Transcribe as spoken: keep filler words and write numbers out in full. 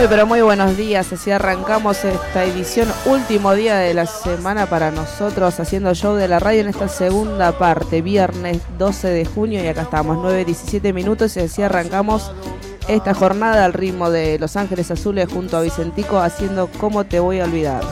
Muy pero muy buenos días, así arrancamos esta edición, último día de la semana para nosotros, haciendo show de la radio en esta segunda parte, viernes doce de junio, y acá estamos, nueve diecisiete minutos, y así arrancamos esta jornada al ritmo de Los Ángeles Azules junto a Vicentico, haciendo Cómo te voy a olvidar.